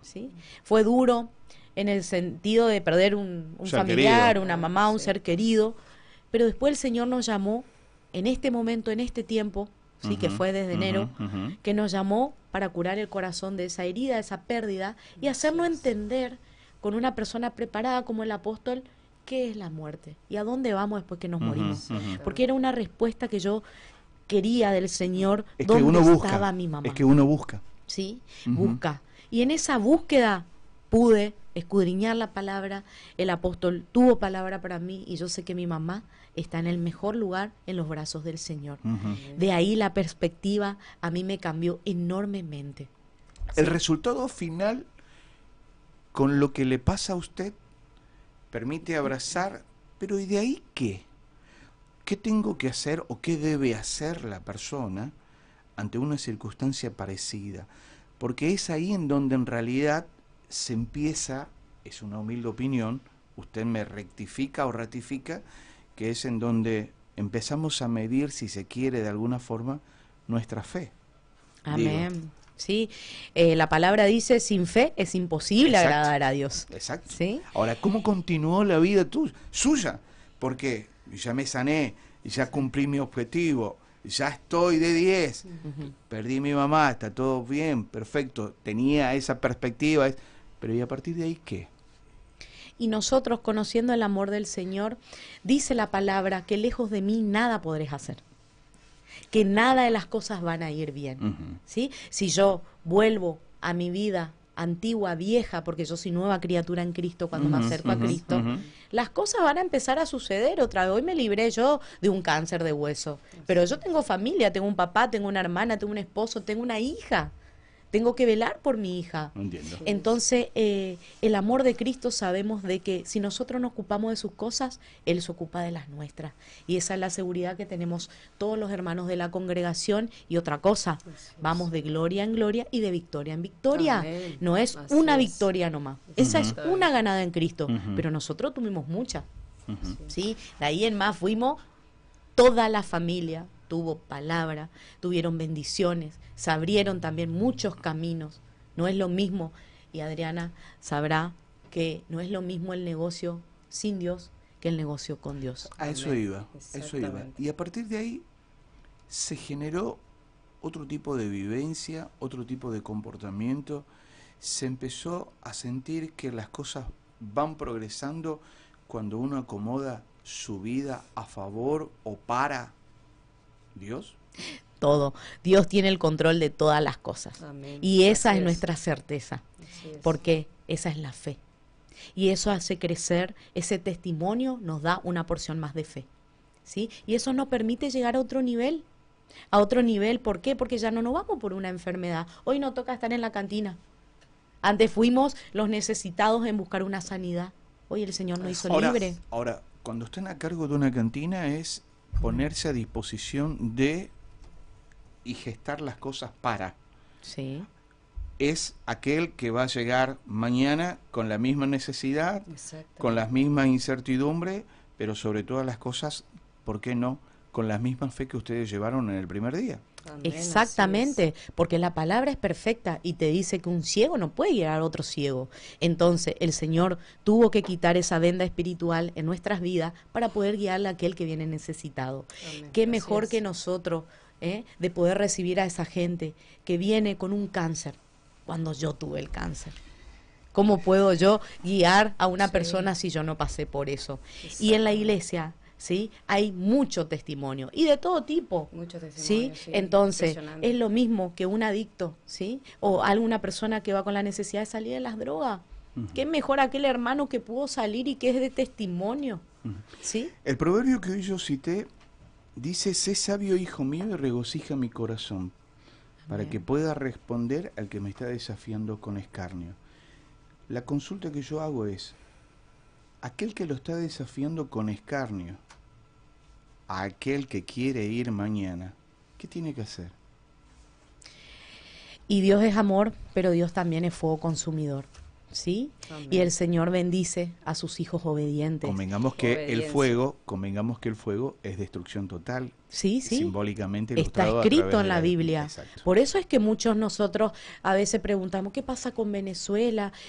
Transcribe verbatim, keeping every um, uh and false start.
¿sí? Fue duro en el sentido de perder un, un familiar, querido. una mamá, un sí. ser querido, pero después el Señor nos llamó en este momento, en este tiempo, sí, uh-huh, que fue desde uh-huh, enero, uh-huh. que nos llamó para curar el corazón de esa herida, de esa pérdida, y hacernos entender con una persona preparada como el apóstol qué es la muerte y a dónde vamos después que nos uh-huh, morimos. Uh-huh. Porque era una respuesta que yo quería del Señor, es dónde que uno busca, estaba mi mamá. Es que uno busca. Sí, uh-huh. busca. Y en esa búsqueda pude escudriñar la palabra, el apóstol tuvo palabra para mí y yo sé que mi mamá está en el mejor lugar en los brazos del Señor. Uh-huh. De ahí la perspectiva a mí me cambió enormemente. El sí. resultado final con lo que le pasa a usted permite abrazar, pero ¿y de ahí qué? ¿Qué tengo que hacer o qué debe hacer la persona ante una circunstancia parecida? Porque es ahí en donde en realidad se empieza, es una humilde opinión, usted me rectifica o ratifica, que es en donde empezamos a medir, si se quiere de alguna forma, nuestra fe. Amén. Digo. Sí, eh, la palabra dice, sin fe es imposible Exacto. agradar a Dios. Exacto. ¿Sí? Ahora, ¿cómo continuó la vida tuya, suya? Porque ya me sané, ya cumplí mi objetivo, ya estoy de diez, uh-huh. perdí mi mamá, está todo bien, perfecto, tenía esa perspectiva, pero ¿y a partir de ahí qué? Y nosotros, conociendo el amor del Señor, dice la palabra que lejos de mí nada podrás hacer, que nada de las cosas van a ir bien, uh-huh. ¿sí? Si yo vuelvo a mi vida antigua, vieja, porque yo soy nueva criatura en Cristo cuando uh-huh, me acerco uh-huh, a Cristo, uh-huh. las cosas van a empezar a suceder otra vez. Hoy me libré yo de un cáncer de hueso, pero yo tengo familia, tengo un papá, tengo una hermana, tengo un esposo, tengo una hija. Tengo que velar por mi hija. Entiendo. Entonces, eh, el amor de Cristo, sabemos de que si nosotros nos ocupamos de sus cosas, Él se ocupa de las nuestras. Y esa es la seguridad que tenemos todos los hermanos de la congregación. Y otra cosa, vamos de gloria en gloria y de victoria en victoria. Amén. No es Así una es. victoria nomás. Uh-huh. Esa es una ganada en Cristo. Uh-huh. Pero nosotros tuvimos muchas. Uh-huh. ¿Sí? De ahí en más fuimos toda la familia. Tuvo palabra, tuvieron bendiciones, se abrieron también muchos caminos. No es lo mismo, y Adriana sabrá que no es lo mismo el negocio sin Dios que el negocio con Dios. A eso iba, eso iba. Y a partir de ahí se generó otro tipo de vivencia, otro tipo de comportamiento. Se empezó a sentir que las cosas van progresando cuando uno acomoda su vida a favor o para Dios. Todo. Dios tiene el control de todas las cosas. Amén. Y esa es, es nuestra certeza. Es. Porque esa es la fe. Y eso hace crecer, ese testimonio nos da una porción más de fe. ¿Sí? Y eso nos permite llegar a otro nivel. A otro nivel, ¿por qué? Porque ya no nos vamos por una enfermedad. Hoy nos toca estar en la cantina. Antes fuimos los necesitados en buscar una sanidad. Hoy el Señor nos hizo ahora, libre. Ahora, cuando están a cargo de una cantina es ponerse a disposición de y gestar las cosas para. Sí. Es aquel que va a llegar mañana con la misma necesidad, con las mismas incertidumbres, pero sobre todas las cosas, ¿por qué no? Con la misma fe que ustedes llevaron en el primer día. Amén, exactamente, porque la palabra es perfecta y te dice que un ciego no puede guiar a otro ciego. Entonces el Señor tuvo que quitar esa venda espiritual en nuestras vidas para poder guiarle a aquel que viene necesitado. Amén. Qué mejor que nosotros ¿eh? de poder recibir a esa gente que viene con un cáncer cuando yo tuve el cáncer. ¿Cómo puedo yo guiar a una sí. persona si yo no pasé por eso? Y en la iglesia ¿sí? Hay mucho testimonio y de todo tipo, mucho testimonio, ¿sí? Sí, Entonces es lo mismo que un adicto, ¿sí? O alguna persona que va con la necesidad de salir de las drogas. Uh-huh. Qué mejor aquel hermano que pudo salir y que es de testimonio, uh-huh. ¿sí? El proverbio que hoy yo cité dice: sé sabio, hijo mío, y regocija mi corazón, para Amén. Que pueda responder al que me está desafiando con escarnio. La consulta que yo hago es: aquel que lo está desafiando con escarnio, a aquel que quiere ir mañana, ¿qué tiene que hacer? Y Dios es amor, pero Dios también es fuego consumidor. ¿sí? Amén. Y el Señor bendice a sus hijos obedientes. Convengamos que el Obediencia. fuego, convengamos que el fuego es destrucción total. Sí, sí. Simbólicamente Está ilustrado a escrito través en de la Biblia. Exacto. Por eso es que muchos nosotros a veces preguntamos, ¿qué pasa con Venezuela?